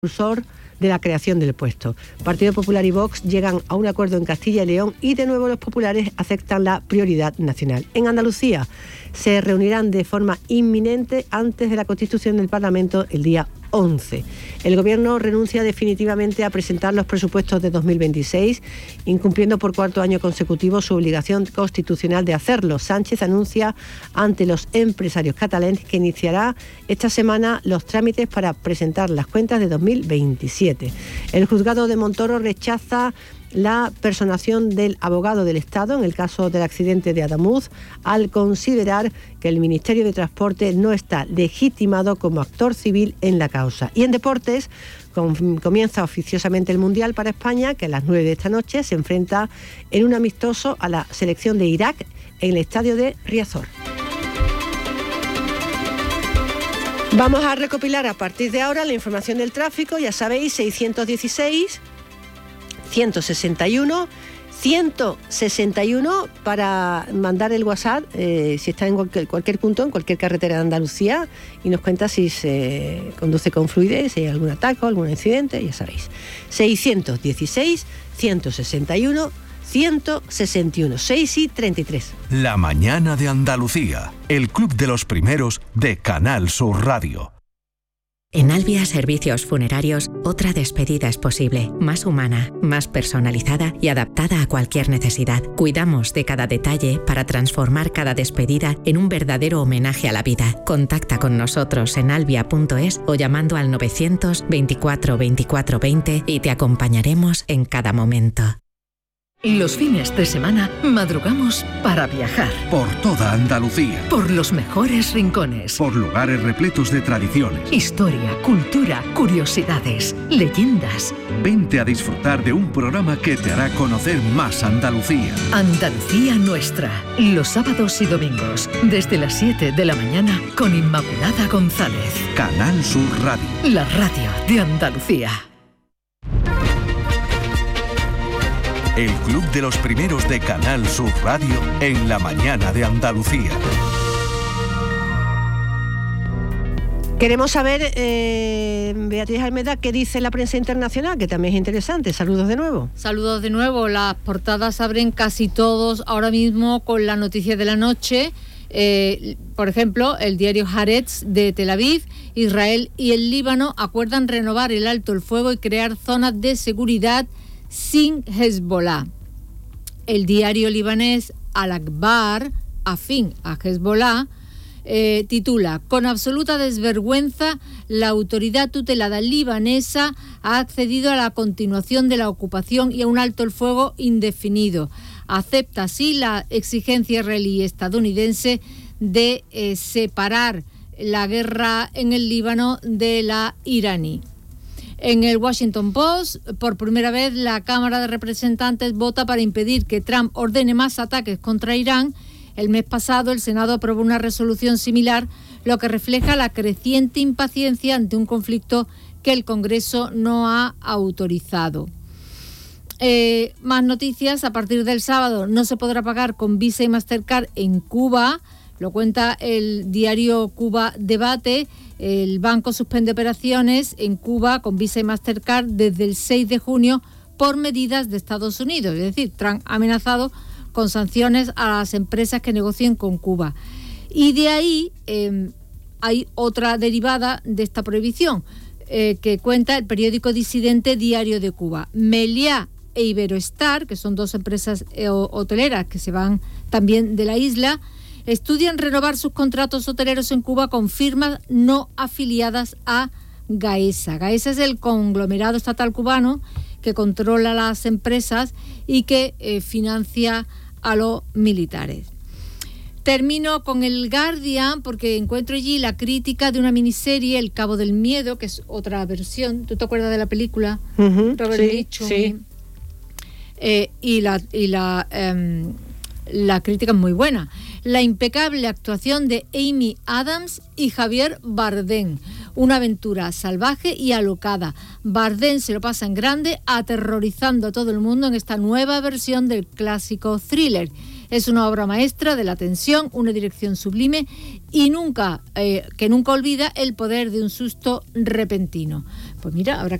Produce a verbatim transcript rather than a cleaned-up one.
impulsor de la creación del puesto. Partido Popular y Vox llegan a un acuerdo en Castilla y León y de nuevo los populares aceptan la prioridad nacional. En Andalucía se reunirán de forma inminente antes de la constitución del Parlamento el día once. El Gobierno renuncia definitivamente a presentar los presupuestos de dos mil veintiséis, incumpliendo por cuarto año consecutivo su obligación constitucional de hacerlo. Sánchez anuncia ante los empresarios catalanes que iniciará esta semana los trámites para presentar las cuentas de dos mil veintisiete. El juzgado de Montoro rechaza la personación del abogado del Estado en el caso del accidente de Adamuz, al considerar que el Ministerio de Transporte no está legitimado como actor civil en la causa. Y en deportes, com- comienza oficiosamente el Mundial para España, que a las nueve de esta noche se enfrenta en un amistoso a la selección de Irak en el estadio de Riazor. Vamos a recopilar a partir de ahora la información del tráfico. Ya sabéis, seiscientos dieciséis ciento sesenta y uno ciento sesenta y uno para mandar el WhatsApp eh, si está en cualquier, cualquier punto, en cualquier carretera de Andalucía, y nos cuenta si se conduce con fluidez, si hay algún ataque, algún incidente, ya sabéis. seiscientos dieciséis ciento sesenta y uno ciento sesenta y uno, seis y treinta y tres. La mañana de Andalucía, el club de los primeros de Canal Sur Radio. En Albia Servicios Funerarios, otra despedida es posible, más humana, más personalizada y adaptada a cualquier necesidad. Cuidamos de cada detalle para transformar cada despedida en un verdadero homenaje a la vida. Contacta con nosotros en albia punto es o llamando al novecientos veinticuatro veinticuatro veinte y te acompañaremos en cada momento. Los fines de semana madrugamos para viajar. Por toda Andalucía. Por los mejores rincones. Por lugares repletos de tradiciones. Historia, cultura, curiosidades, leyendas. Vente a disfrutar de un programa que te hará conocer más Andalucía. Andalucía Nuestra. Los sábados y domingos, desde las siete de la mañana, con Inmaculada González. Canal Sur Radio. La radio de Andalucía. El club de los primeros de Canal Sur Radio en la mañana de Andalucía. Queremos saber, eh, Beatriz Almeda, qué dice la prensa internacional, que también es interesante. Saludos de nuevo. Saludos de nuevo. Las portadas abren casi todos ahora mismo con la noticia de la noche. Eh, por ejemplo, el diario Haaretz de Tel Aviv: Israel y el Líbano acuerdan renovar el alto el fuego y crear zonas de seguridad sin Hezbollah. El diario libanés Al-Akhbar, afín a Hezbollah, eh, titula: con absoluta desvergüenza, la autoridad tutelada libanesa ha accedido a la continuación de la ocupación y a un alto el fuego indefinido. Acepta así la exigencia israelí y estadounidense de eh, separar la guerra en el Líbano de la iraní. En el Washington Post, por primera vez, la Cámara de Representantes vota para impedir que Trump ordene más ataques contra Irán. El mes pasado, el Senado aprobó una resolución similar, lo que refleja la creciente impaciencia ante un conflicto que el Congreso no ha autorizado. Eh, más noticias. A partir del sábado no se podrá pagar con Visa y Mastercard en Cuba. Lo cuenta el diario Cuba Debate. El banco suspende operaciones en Cuba con Visa y Mastercard desde el seis de junio por medidas de Estados Unidos. Es decir, Trump ha amenazado con sanciones a las empresas que negocien con Cuba. Y de ahí eh, hay otra derivada de esta prohibición eh, que cuenta el periódico disidente Diario de Cuba. Meliá e Iberoestar, que son dos empresas eh, hoteleras que se van también de la isla, estudian renovar sus contratos hoteleros en Cuba con firmas no afiliadas a Gaesa. Gaesa es el conglomerado estatal cubano que controla las empresas y que eh, financia a los militares. Termino con el Guardian porque encuentro allí la crítica de una miniserie, El Cabo del Miedo, que es otra versión. ¿Tú te acuerdas de la película? Uh-huh, Robert sí, Mitchum. sí. Eh, y la, y la, eh, la crítica es muy buena. La impecable actuación de Amy Adams y Javier Bardem. Una aventura salvaje y alocada. Bardem se lo pasa en grande, aterrorizando a todo el mundo en esta nueva versión del clásico thriller. Es una obra maestra de la tensión, una dirección sublime y nunca, eh, que nunca olvida el poder de un susto repentino. Pues mira, habrá que